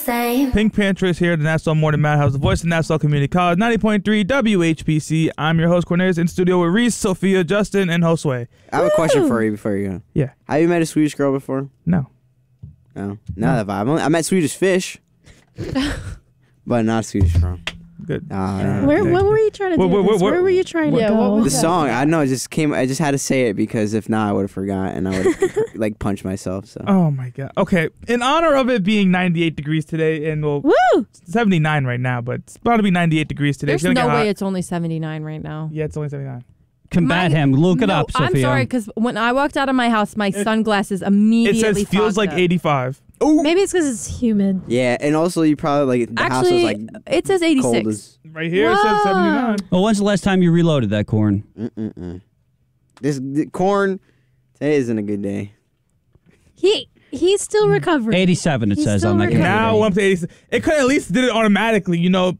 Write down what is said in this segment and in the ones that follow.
same. Pink Panther is here, the Nassau Morning Madhouse, the voice of Nassau Community College, 90.3 WHPC. I'm your host, Cornelius, in studio with Reese, Sophia, Justin, and Josue. I have a question for you before you go. Yeah. Have you met a Swedish girl before? No. No. Not that vibe. I met Swedish fish, but not a Swedish girl. Good. What were you trying to do? Where were you trying to go? The song. I know. It just came. I just had to say it because if not, I would have forgot and I would have like punched myself. So. Oh my god. Okay. In honor of it being 98 degrees today, and Woo! 79 right now, but it's about to be 98 degrees today. There's no way it's only 79 right now. Yeah, it's only 79. Combat him. Look it up, Sophia. I'm sorry, because when I walked out of my house, my sunglasses immediately It says feels like 85. Ooh. Maybe it's because it's humid. Yeah, and also you probably like the house was like it says 86. Cold as, right here it says 79. Well, when's the last time you reloaded that corn? This corn today isn't a good day. He's still recovering. 87 it says on that. Now up to 86. It could at least did it automatically, you know.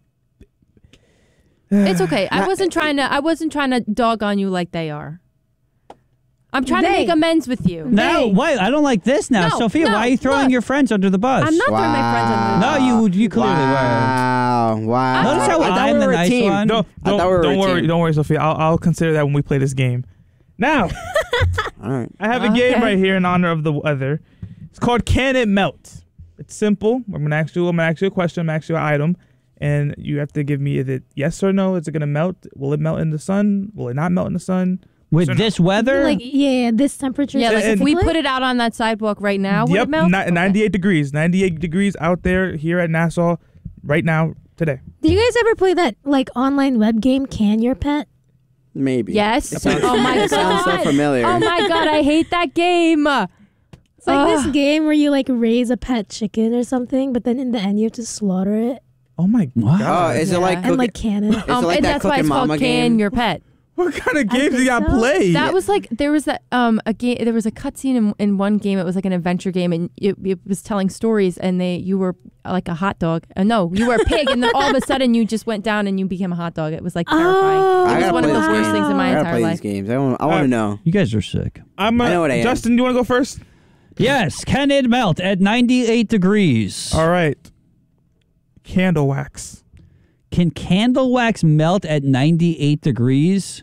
It's okay. I wasn't trying to dog on you like they are. I'm trying to make amends with you. No, wait, I don't like this now. No, Sophia, why are you throwing your friends under the bus? I'm not throwing my friends under the bus. No, you clearly were. Wow. Notice how I'm the nice one? Don't worry, Sophia. I'll consider that when we play this game. Now, all right. I have a game right here in honor of the weather. It's called Can It Melt? It's simple. I'm gonna ask you a question. I'm gonna ask you an item, and you have to give me is it yes or no. Is it gonna melt? Will it melt in the sun? Will it not melt in the sun? With this weather? Like, this temperature. Yeah, like if we put it out on that sidewalk right now, would it melt? 98 degrees. 98 degrees out there here at Nassau right now today. Do you guys ever play that like online web game, Can Your Pet? Maybe. Yes. Oh my god. It sounds so familiar. Oh my god, I hate that game. It's like this game where you like raise a pet chicken or something, but then in the end you have to slaughter it. Oh my god. Oh, is it like and like can it? Is it like and that that's why it's called Can Your Pet. What kind of games do you got played? That was like there was that a game. There was a cutscene in one game. It was like an adventure game, and it was telling stories. And you were like a hot dog. No, you were a pig, and then all of a sudden you just went down and you became a hot dog. It was like terrifying. It was one of the worst things in my entire life. These games. I want to know. You guys are sick. I know what I am. Justin, do you want to go first? Yes. Can it melt at 98 degrees? All right. Candle wax. Can candle wax melt at 98 degrees?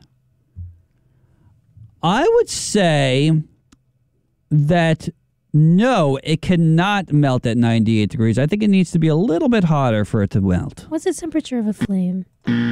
I would say that no, it cannot melt at 98 degrees. I think it needs to be a little bit hotter for it to melt. What's the temperature of a flame?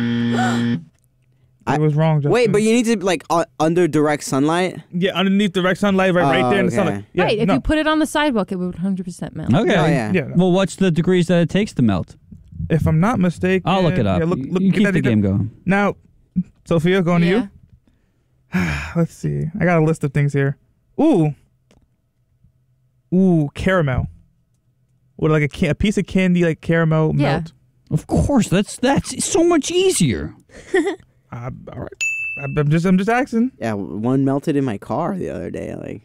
I was wrong, Justin. Wait, but you need to like under direct sunlight? Yeah, underneath direct sunlight, right there in the sunlight. Yeah, right, if you put it on the sidewalk, it would 100% melt. Okay. Oh, yeah. No. Well, what's the degrees that it takes to melt? If I'm not mistaken. I'll look it up. Yeah, look, you keep the game going. Now, Sophia, going to you. Let's see. I got a list of things here. Ooh, caramel. Would like a piece of candy like caramel melt? Of course, that's so much easier. All right. I'm just asking. Yeah, one melted in my car the other day. Like,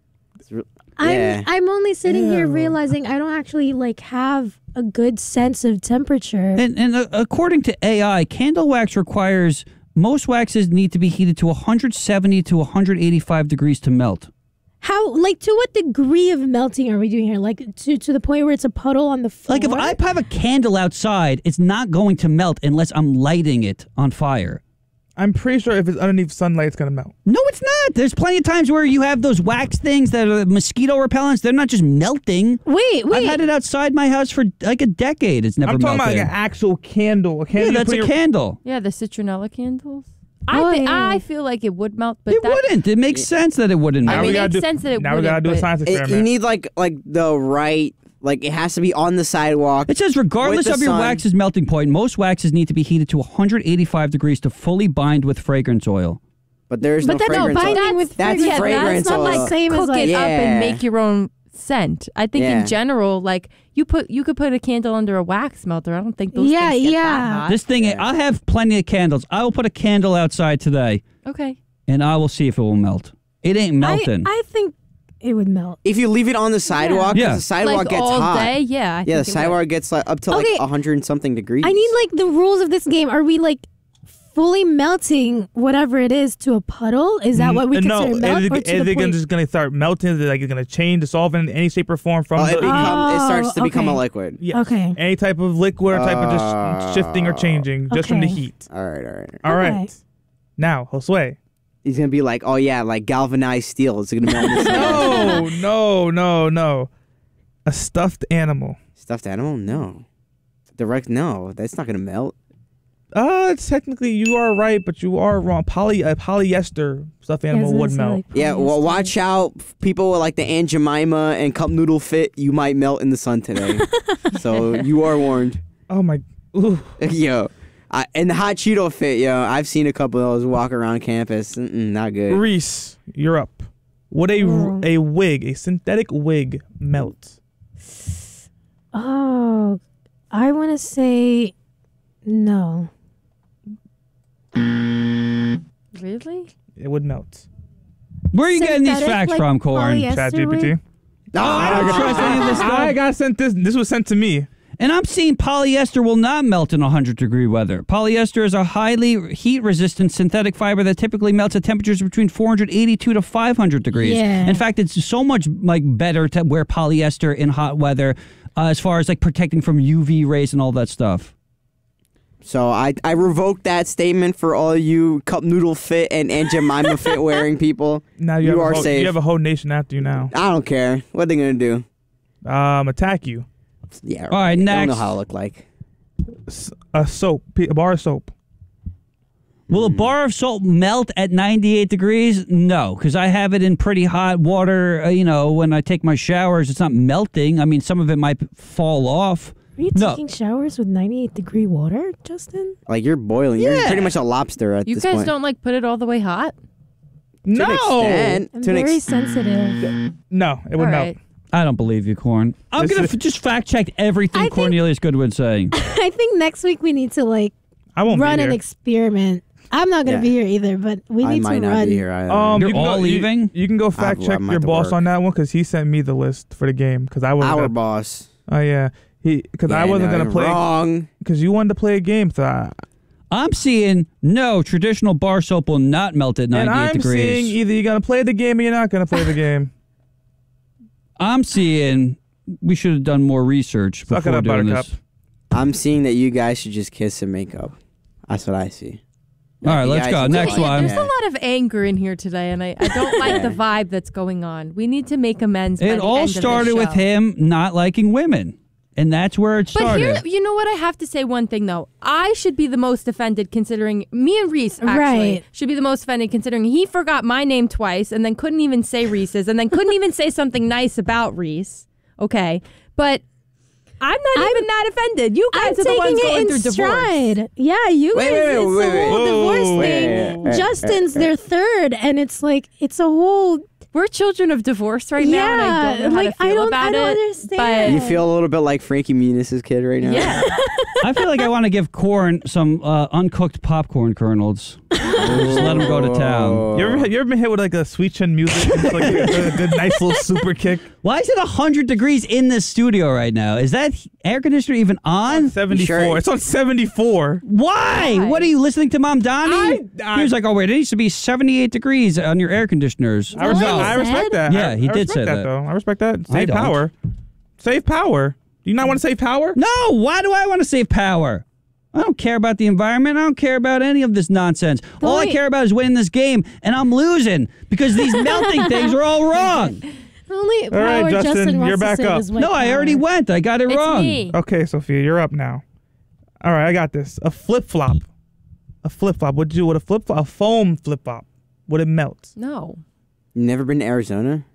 I'm only sitting here realizing I don't actually like have a good sense of temperature. And according to AI, candle wax requires most waxes need to be heated to 170 to 185 degrees to melt. How, like, to what degree of melting are we doing here? Like, to the point where it's a puddle on the floor? Like, if I have a candle outside, it's not going to melt unless I'm lighting it on fire. I'm pretty sure if it's underneath sunlight, it's going to melt. No, it's not. There's plenty of times where you have those wax things that are mosquito repellents. They're not just melting. Wait. I've had it outside my house for like a decade. It's never melted. I'm talking about like an actual candle. Yeah, that's a candle. Yeah, the citronella candles. Yeah. I feel like it would melt, but it wouldn't. It makes sense that it wouldn't melt. I mean, it makes sense that it wouldn't. Now we got to do a science experiment. You need like the right... Like, it has to be on the sidewalk. It says, regardless of your wax's melting point, most waxes need to be heated to 185 degrees to fully bind with fragrance oil. But there's no fragrance oil. That's fragrance oil. That's not like same as like, cook it up and make your own scent. I think in general, like, you could put a candle under a wax melter. I don't think those things get that hot. This thing, I have plenty of candles. I will put a candle outside today. Okay. And I will see if it will melt. It ain't melting. I think it would melt. If you leave it on the sidewalk, because the sidewalk like gets all hot. Day? Yeah, the sidewalk gets like up to like 100 and something degrees. I need like the rules of this game. Are we like fully melting whatever it is to a puddle? Is that what we consider melt? Or to is the it point? just going to start melting? Is it like it's going to change, dissolve in any shape or form from It starts to become a okay. liquid. Yes. Okay. Any type of liquid or type of just shifting or changing just from the Okay. heat. All right. All Okay. right. Now, Josue. He's gonna be like, oh yeah, like galvanized steel. It's gonna melt. In the sand. No. A stuffed animal. Stuffed animal? No. Direct? No. That's not gonna melt. Technically you are right, but you are wrong. A polyester stuffed animal would melt. Yeah. Well, watch out, people with like the Aunt Jemima and cup noodle fit. You might melt in the sun today. So you are warned. Oh my. Ooh. Yo. And the hot Cheeto fit, yo. I've seen a couple of those walk around campus. Not good. Reese, you're up. Would a synthetic wig melt? Oh, I want to say no. Really? It would melt. Where are you getting these Synthetic, facts like from, Corn? polyester ChatGPT. wig? I don't trust any of this stuff. I got sent this. This was sent to me. And I'm seeing polyester will not melt in 100-degree weather. Polyester is a highly heat-resistant synthetic fiber that typically melts at temperatures between 482 to 500 degrees. Yeah. In fact, it's so much better to wear polyester in hot weather as far as protecting from UV rays and all that stuff. So I revoke that statement for all you cup noodle fit and Aunt Jemima fit wearing people. Now You have are a whole, safe. You have a whole nation after you now. I don't care. What are they gonna do? Attack you. Yeah. All right, I don't next. know how I look like. A bar of soap. Will a bar of salt melt at 98 degrees? No, because I have it in pretty hot water. When I take my showers, it's not melting. I mean, some of it might fall off. Are you No. taking showers with 98-degree water, Justin? Like you're boiling. You're Yeah. pretty much a lobster at You this guys point. don't put it all the way hot? To an No. extent. I'm To an very ex- sensitive. No, it would All melt. right. I don't believe you, Corn. I'm This going to is- just fact-check everything I think- Cornelius Goodwood's saying. I think next week we need to I won't run be an here. experiment. I'm not going to Yeah. be here either, but we I need might to not run. be here either. You're you can all go, leaving? You can go fact check I'm your at the boss work. on that one because he sent me the list for the game because I wasn't. Our gonna, boss. oh yeah, because I Yeah, wasn't no, gonna you're play Wrong. because you wanted to play a game. So I'm seeing no traditional bar soap will not melt at 98 and I'm degrees. seeing either you're gonna play the game or you're not gonna play the game. I'm seeing we should have done more research Suck it before up, doing Buttercup. this. I'm seeing that you guys should just kiss and make up. That's what I see. All right, You let's guys go. should Next do it. one. There's a lot of anger in here today, and I don't like the Yeah. vibe that's going on. We need to make amends. by It the all end of this started with show. him not liking women. And that's where it But started. here, you know what? I have to say one thing though. I should be the most offended, considering me and Reese actually Right. should be the most offended, considering he forgot my name twice and then couldn't even say Reese's and then couldn't even say something nice about Reese. Okay, but I'm not even that offended. You I'm guys are the ones taking going it through in divorce. stride. Yeah, you Wait, guys. wait, It's wait, a wait. whole divorce Whoa. thing. Wait. Justin's their third, and it's like it's a whole. We're children of divorce right now, and I don't know how like to feel about I don't it. understand. You feel a little bit like Frankie Muniz' kid right now. Yeah. I feel like I want to give Corn some uncooked popcorn kernels. Just let him go to town. You ever been hit with like a sweet chin music, just like a good nice little super kick? Why is it 100 degrees in this studio right now? Is that air conditioner even on? 74. Sure. It's on 74. Why? Why? What are you listening to, Mom Donnie? I- He was like, "Oh wait, it needs to be 78 degrees on your air conditioners." I, Is that respect, what I he respect said? that. Yeah, he I did respect say that. though. I respect that. I Save don't. power. Save power. Do you not want to save power? No, why do I want to save power? I don't care about the environment. I don't care about any of this nonsense. All I Wait. care about is winning this game, and I'm losing because these melting things are all wrong. Only power right, Justin, wants you're to back save up. is white No, I power. already went. I got it It's wrong. me. Okay, Sophia, you're up now. All right, I got this. A flip flop. A flip flop. What'd you do with a flip flop? A foam flip flop. Would it melt? No. You never been to Arizona?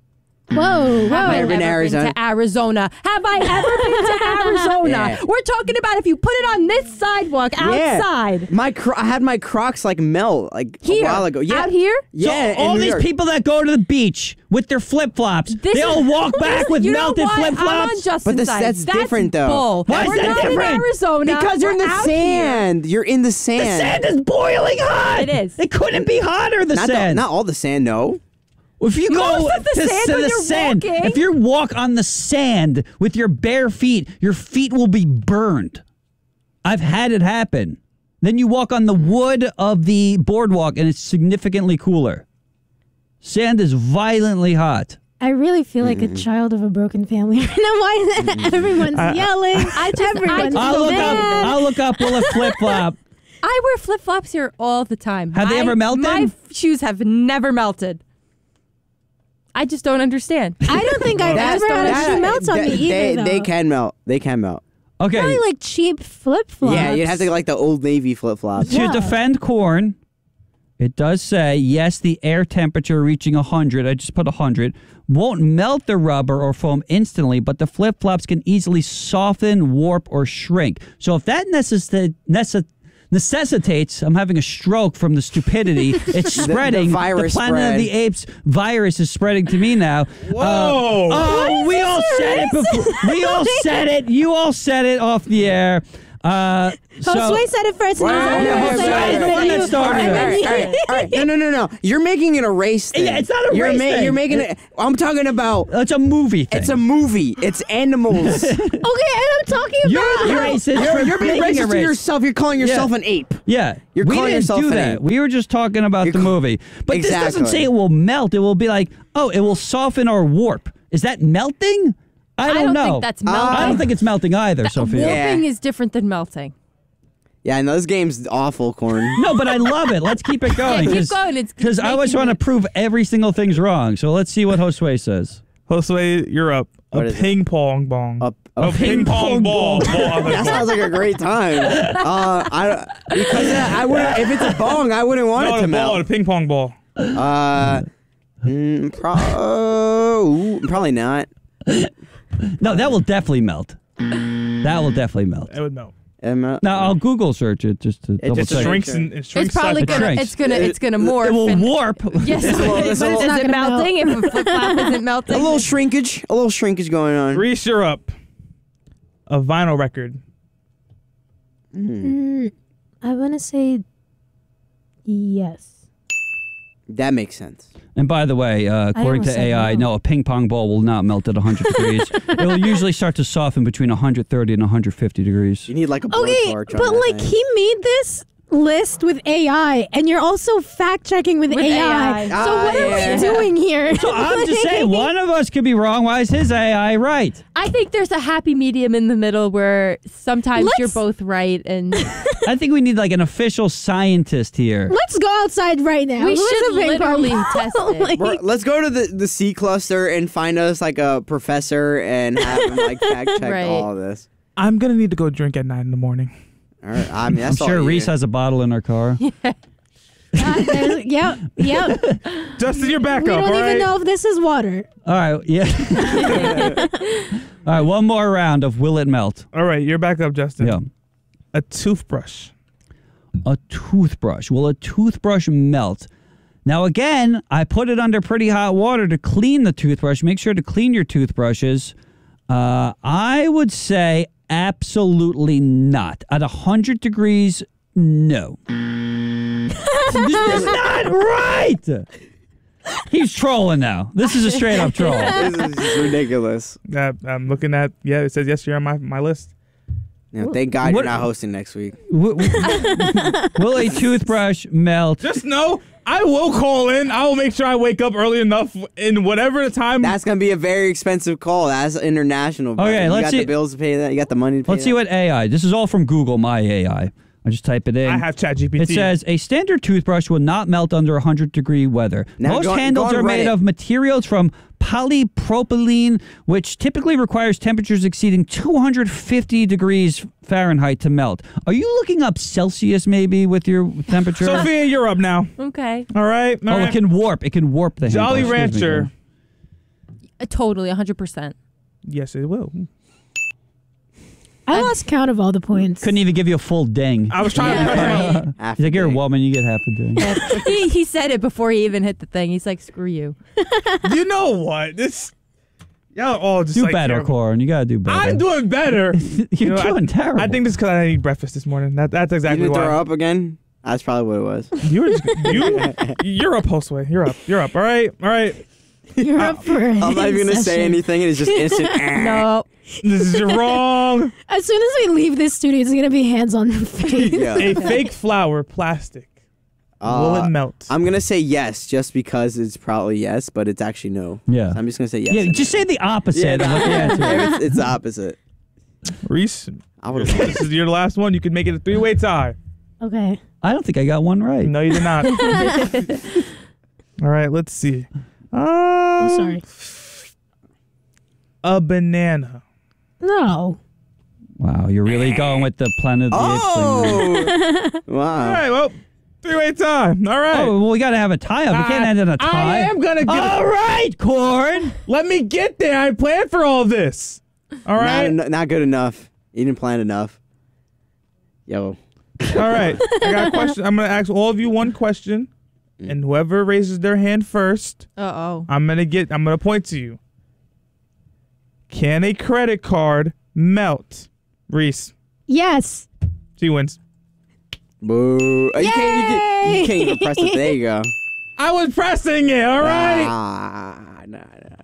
Whoa, Have I whoa. ever been to Arizona? been to Arizona? Have I ever been to Arizona? Yeah. We're talking about if you put it on this sidewalk outside. I had my Crocs like melt like Here. a while ago. Yeah. Out here? Yeah. So all in New these York. people that go to the beach with their flip flops, This they all is- walk back with You know melted what? flip I'm on flops. Justin's But side. that's different, though. Bull. Why is We're that not different? in Arizona. Because you're in We're the out here. sand. You're in the The sand. sand is boiling hot. It is. It couldn't be hotter. The not, sand. not all the sand, no. If you go Most of the to, sand to when the you're sand, walking. if you walk on the sand with your bare feet, your feet will be burned. I've had it happen. Then you walk on the wood of the boardwalk, and it's significantly cooler. Sand is violently hot. I really feel like a child of a broken family right now. Why is everyone's yelling? Everyone's I'll look up will it flip-flop. I wear flip-flops here all the time. Have they ever melted? My shoes have never melted. I just don't understand. I don't think I've ever had a shoe melt on me either, though. They can melt. They can melt. Okay. Probably like cheap flip-flops. Yeah, you'd have to get like the Old Navy flip-flops. To defend corn, it does say, yes, the air temperature reaching 100, I just put 100, won't melt the rubber or foam instantly, but the flip-flops can easily soften, warp, or shrink. So if that necessitates, I'm having a stroke from the stupidity, it's spreading. The virus Planet spread. of the Apes virus is spreading to me now. Whoa! We all said it before. We all said it. You all said it off the air. Josue said it first. And Josue is the one that started it. All right. No. You're making it a race thing. Yeah, it's not a race thing. You're making it. I'm talking about. It's a movie thing. It's a movie. It's animals. Okay, and I'm talking about. You're the racist. You're being making racist to yourself. You're calling yourself an ape. Yeah. You're we calling didn't yourself do an that. ape. We were just talking about the movie. But this doesn't Exactly. say it will melt. It will be like, oh, it will soften or warp. Is that melting? I don't know. think that's melting. I don't think it's melting either, Sophia. Warping is different than melting. Yeah, and those games awful, Corn. No, but I love it. Let's keep it going. Yeah, keep going. It's Because I always making want to prove every single thing's wrong. So let's see what Josue says. Josue, you're up. What A is it? ping pong bong. A ping pong ball. That sounds like a great time. I would if it's a bong, I wouldn't want it to A melt. ping pong ball. Probably not. No, that will definitely melt. That will definitely melt. It would melt. Now I'll Google search it just to double It check. shrinks and it shrinks. It's probably size. gonna. shrinks. It's gonna morph. It will and- warp. Yes. It's Is not it gonna melt. melting? If a flip flop isn't melting, a little shrinkage going on. Reese, you're up. A vinyl record. I want to say yes. That makes sense. And by the way, according to almost said AI, no. no, a ping pong ball will not melt at 100 degrees. It will usually start to soften between 130 and 150 degrees. You need like a Okay, blowtorch but on that like thing. he made this list with AI, and you're also fact checking with AI. AI. So what are yeah. we doing here? So I'm just saying, one of us could be wrong. Why is his AI right? I think there's a happy medium in the middle where sometimes you're Let's- both right, and I think we need like an official scientist here. Let's go outside right now. we Who is should a ping pong literally ball? test it. Like, Bro, let's go to the C cluster and find us like a professor and have him like fact check Right. all of this. I'm gonna need to go drink at 9 in the morning. All right, I mean, I'm that's all sure you Reese need. has a bottle in her car. yep. Justin, you're back We up. don't all even right? know if this is water. All right, yeah. All right, one more round of will it melt? All right, you're back up, Justin. Yeah. A toothbrush. A toothbrush. Will a toothbrush melt? Now, again, I put it under pretty hot water to clean the toothbrush. Make sure to clean your toothbrushes. I would say absolutely not. At 100 degrees, no. This is not right. He's trolling now. This is a straight up troll. This is just ridiculous. I'm looking at, it says yes, you're on my list. You know, thank God What- you're not hosting next week. Will a toothbrush melt? Just know, I will call in. I will make sure I wake up early enough in whatever the time. That's gonna be a very expensive call. That's international. brother. Okay, you let's got see- the bills to pay that. You got the money to pay. Let's see that. what AI. This is all from Google, my AI. I just type it in. I have ChatGPT. It says a standard toothbrush will not melt under 100-degree weather. Now Most go on- handles go on are made Reddit. of materials from polypropylene, which typically requires temperatures exceeding 250 degrees Fahrenheit to melt. Are you looking up Celsius maybe with your temperature? Sophia, you're up now. Okay. All right. All Oh, right. it can warp. It can warp the handle. Jolly Excuse me, Rancher. girl. Totally, 100%. Yes, it will. I lost count of all the points. Couldn't even give you a full ding. I was trying to. Right. Half He's like, a you're a day. woman, you get half a ding. he said it before he even hit the thing. He's like, screw you. You know what? Y'all all just Do like better, terrible. Corin. You gotta do better. I'm doing better. You're doing terrible. I think this is because I didn't eat breakfast this morning. That's You exactly didn't why. throw up again? That's probably what it was. You're up, Josue. You're up. You're up. All right. You're up for it. I'm not even gonna say anything, and it's just instant. No. This is wrong. As soon as we leave this studio, it's gonna be hands on the face. Yeah. A fake flower, plastic. Will it melt? I'm gonna say yes, just because it's probably yes, but it's actually no. Yeah. I'm just gonna say yes. Yeah, just say the opposite of what the answer is. it's the opposite. Reese, I would have. this is your last one. You can make it a 3-way tie. Okay. I don't think I got one right. No, you did not. All right, let's see. I'm sorry. A banana. No. Wow, you're really going with the Planet of the Apes thing. Oh. All Wow. right, well, 3-way tie. All right. Oh, well, we got to have a tie up. We can't end in a tie. I am gonna get. All right, Corn. Let me get there. I planned for all this. All right. Not good enough. You didn't plan enough. Yo. All right. I got a question. I'm gonna ask all of you one question, and whoever raises their hand first, Uh-oh. I'm gonna point to you. Can a credit card melt? Reese, Yes. she wins. Boo. You can't even press it. There you go. I was pressing it. All right. Nah.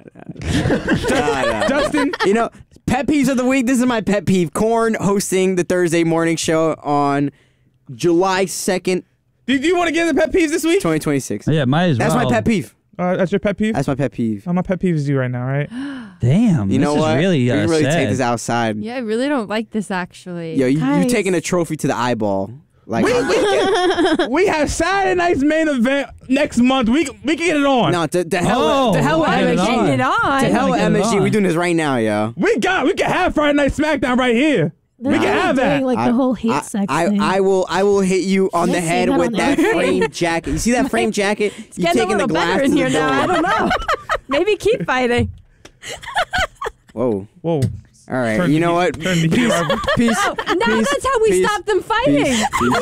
Justin. You know, pet peeves of the week. This is my pet peeve. Korn hosting the Thursday morning show on July 2nd, Do you want to get the pet peeves this week? 2026. Yeah, might as That's well. my pet peeve. That's your pet peeve. That's my pet peeve. My pet peeve is you right now, right? Damn. You know this what? Is really, we can really sad. take this outside. Yeah, I really don't like this, actually. Yo, you Guys. taking a trophy to the eyeball. Like, We have Saturday night's main event next month. We can get it on. no, to hell, Oh, to hell with get it MSG. on. Get it on. To hell with Get it MSG. on. We doing this right now, yo. We can have Friday Night SmackDown right here. They're We can really have that. doing, like the whole hate sex thing. I will hit you on the Let's see head that with on that air. frame jacket. You see that frame jacket? It's You getting a taking the little glass better in to the here now. I door. don't know. Maybe keep fighting. Whoa. Whoa. All right. Turn You the know heat- what? turn the heat up. Peace. Now Peace. that's how we Peace. stop them fighting.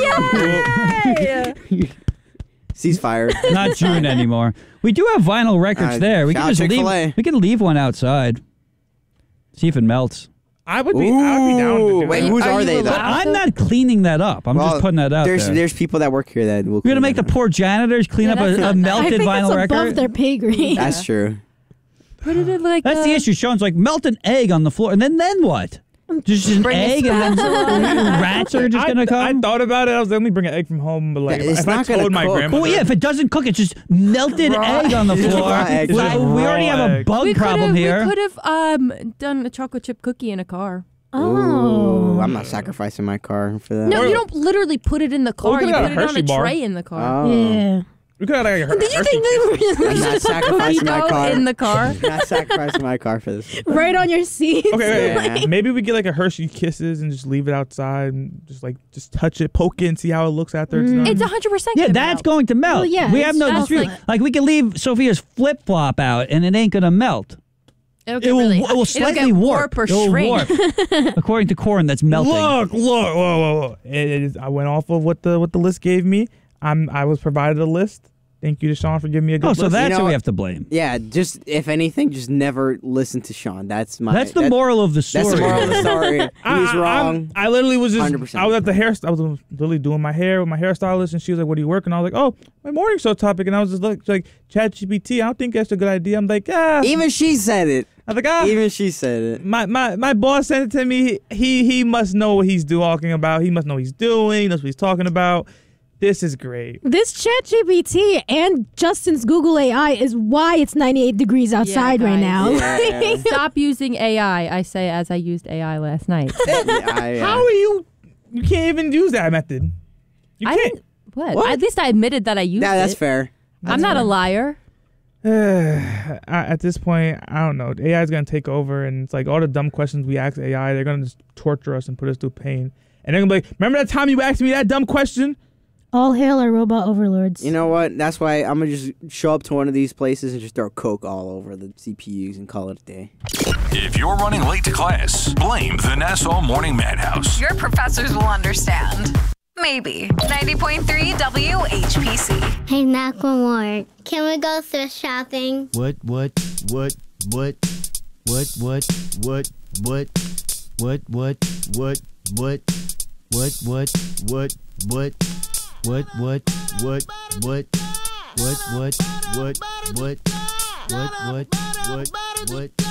Yay! Ceasefire. Not June anymore. We do have vinyl records there. We shout can out just leave. Chick-fil-A. We can leave one outside. See if it melts. I would be down to do Wait, that. whose Are are you they though? allowed- I'm not cleaning that up. I'm just putting that out there's there. There's people that work here that will. We're gonna make the poor janitors clean Yeah, up that's a not nice. I melted think vinyl that's above record. their pay grade. That's true. Put it in like That's the issue. Sean's like, melt an egg on the floor, and then what? Just an Bring a egg, and then rats are just gonna I come. thought about it. I was let me bring an egg from home, but like It's if I not gonna told my cook. grandmother, Well, yeah, if it doesn't cook, it's just melted Raw. egg on the Just floor. raw egg. So Just we already raw have a egg. bug problem here. We could have done a chocolate chip cookie in a car. Oh. Ooh, I'm not sacrificing my car for that. No, you don't literally put it in the car. we You could've put got a it on Hershey a bar. tray in the car. Oh. Yeah. we could have like a Did you think they were I'm not Put sacrificing my dough car. in the car? Not sacrificing my car for this. right on your seat? Okay, Yeah. maybe we get like a Hershey Kisses and just leave it outside and just touch it, poke it, and see how it looks after it's done. It's 100%. Yeah, gonna that's melt. going to melt. Well, yeah, we have it's no just dispute. Like we can leave Sophia's flip flop out, and it ain't gonna melt. It'll get It will. really, It will slightly it'll get warp. or It will shrink. warp. According to Corn, that's melting. Look, whoa. It is, I went off of what the list gave me. I was provided a list. Thank you to Sean for giving me a good Oh, list. so that's know who we what? have to blame. Yeah, just if anything, just never listen to Sean. That's my. That's the moral of the story. That's the moral of the story. He's wrong. I literally was just 100%. I was at the hair. I was literally doing my hair with my hairstylist, and she was like, "What are you working?" I was like, "Oh, my morning show topic," and I was just like ChatGPT. I don't think that's a good idea. I'm like, ah. Even she said it. I was like, ah. Even she said it. My boss sent it to me. He must know what he's talking about. He must know what he's doing. He knows what he's talking about. This is great. This ChatGPT and Justin's Google AI is why it's 98 degrees outside right guys. now. Yeah. Stop using AI. I say as I used AI last night. How are you? You can't even use that method. You I can't. didn't. What? What? At least I admitted that I used Yeah, that's it. fair. I'm not a liar. At this point, I don't know. AI is gonna take over, and it's like all the dumb questions we ask AI, they're gonna just torture us and put us through pain. And they're gonna be like, "Remember that time you asked me that dumb question?" All hail our robot overlords. You know what? That's why I'm gonna just show up to one of these places and just throw Coke all over the CPUs and call it a day. If you're running late to class, blame the Nassau Morning Madhouse. Your professors will understand. Maybe. 90.3 WHPC. Hey, Macklemore, can we go thrift shopping? What? What?